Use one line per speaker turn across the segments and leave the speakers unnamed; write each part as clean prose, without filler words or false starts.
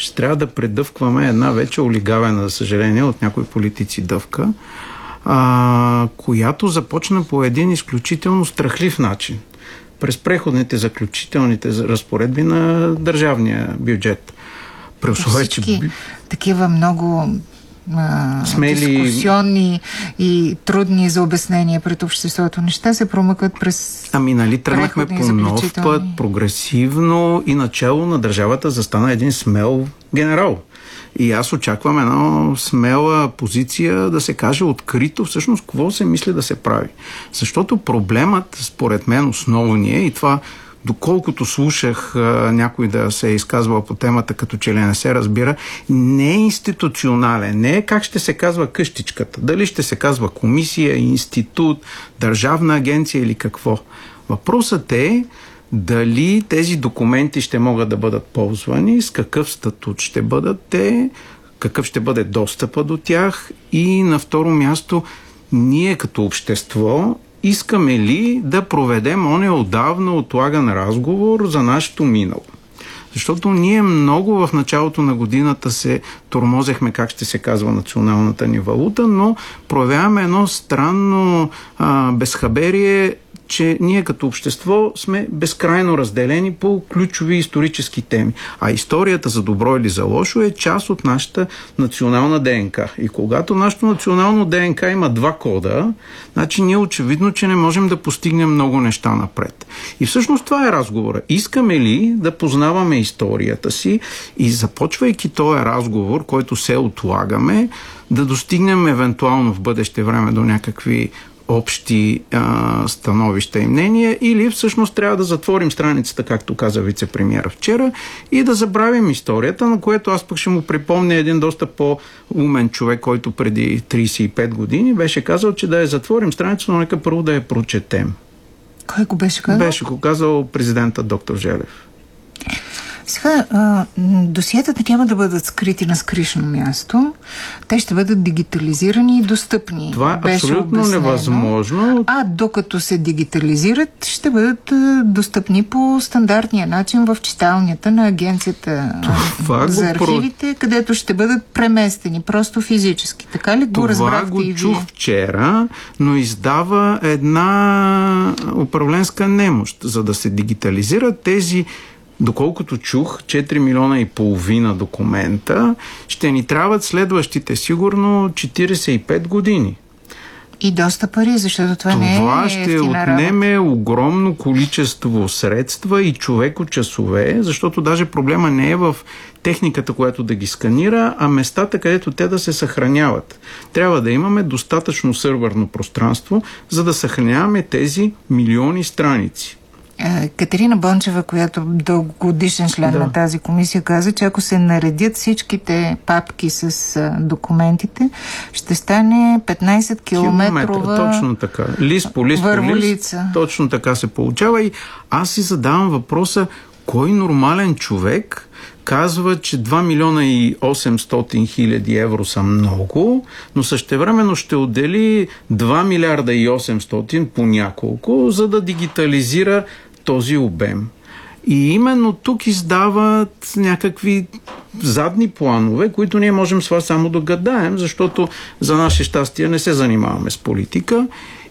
ще трябва да предъвкваме една вече олигавена, за съжаление, от някои политици дъвка, която започна по един изключително страхлив начин. През преходните, заключителните разпоредби на държавния бюджет.
Всички такива много дискусионни и трудни за обяснение пред обществото неща се промъкват през
тръгнахме по нов път, прогресивно и начало на държавата застана един смел генерал. И аз очаквам една смела позиция да се каже открито всъщност какво се мисли да се прави. Защото проблемът, според мен, основният, и това доколкото слушах някой да се е изказвал по темата, като че ли не се разбира, не е институционален, не е как ще се казва къщичката. Дали ще се казва комисия, институт, държавна агенция или какво. Въпросът е дали тези документи ще могат да бъдат ползвани, с какъв статут ще бъдат те, какъв ще бъде достъпа до тях и на второ място ние като общество искаме ли да проведем оня отдавна отлаган разговор за нашето минало. Защото ние много в началото на годината се тормозехме как ще се казва националната ни валута, но проявяваме едно странно безхаберие, че ние като общество сме безкрайно разделени по ключови исторически теми. А историята за добро или за лошо е част от нашата национална ДНК. И когато нашето национално ДНК има два кода, значи ние очевидно, че не можем да постигнем много неща напред. И всъщност това е разговора. Искаме ли да познаваме историята си и започвайки този разговор, който се отлагаме, да достигнем евентуално в бъдеще време до някакви общи становища и мнения, или всъщност трябва да затворим страницата, както каза вице-премиера вчера, и да забравим историята, на което аз пък ще му припомня един доста по-умен човек, който преди 35 години беше казал, че да я затворим страницата, но нека първо да я прочетем.
Кой го беше казал?
Беше го казал президентът доктор Желев.
Сега, досиетата няма да бъдат скрити на скришно място. Те ще бъдат дигитализирани и достъпни.
Това е абсолютно невъзможно.
А докато се дигитализират, ще бъдат достъпни по стандартния начин в читалнята на агенцията за архивите, където ще бъдат преместени просто физически. Така ли го разбрахте и вие?
Това го чух вчера, но издава една управленска немощ. За да се дигитализират тези, доколкото чух, 4,5 милиона документа, ще ни трябват следващите сигурно 45 години.
И доста пари, защото това не е ефтина работа. Това ще
отнеме огромно количество средства и човекочасове, защото даже проблема не е в техниката, която да ги сканира, а местата, където те да се съхраняват. Трябва да имаме достатъчно сървърно пространство, за да съхраняваме тези милиони страници.
Катерина Бончева, която дългогодишен член на тази комисия, каза, че ако се наредят всичките папки с документите, ще стане 15 километрова
точно така. Лист по лист по лист. Точно така се получава. И аз си задавам въпроса, кой нормален човек казва, че 2 милиона и 800 хиляди евро са много, но същевременно ще отдели 2 милиарда и 800 по няколко, за да дигитализира този обем. И именно тук издават някакви задни планове, които ние можем с вас само да гадаем, защото за наше щастие не се занимаваме с политика.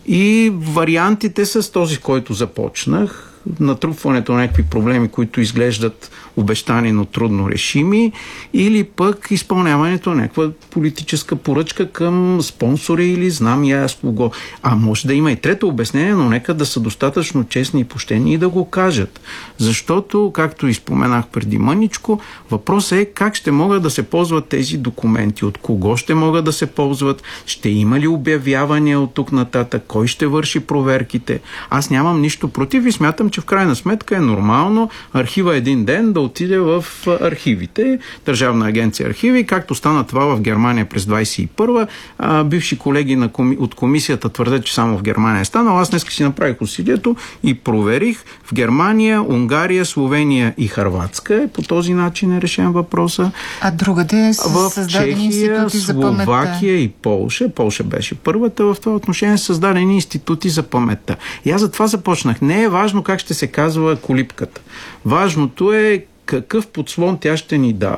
И вариантите с този, който започнах, натрупването на някакви проблеми, които изглеждат обещани, но трудно решими, или пък изпълняването на някаква политическа поръчка към спонсори или знам и аз кого. А може да има и трето обяснение, но нека да са достатъчно честни и почтени и да го кажат. Защото, както изпоменах преди мъничко, въпросът е как ще могат да се ползват тези документи, от кого ще могат да се ползват, ще има ли обявявания от тук нататък, кой ще върши проверките. Аз нямам нищо против и смятам, че в крайна сметка е нормално архива един ден да отиде в архивите, Държавна агенция архиви, както стана това в Германия през 21-а. Бивши колеги от комисията твърдят, че само в Германия е станало. Аз днес си направих усилието и проверих. В Германия, Унгария, Словения и Хърватска по този начин е решен въпроса.
А другаде са създадени институти за паметта.
Словакия и Полша. Полша беше първата в това отношение, създадени институти за паметта. И аз за това започнах. Не е важно как ще се казва колипката. Важното е какъв подслон тя ще ни дава.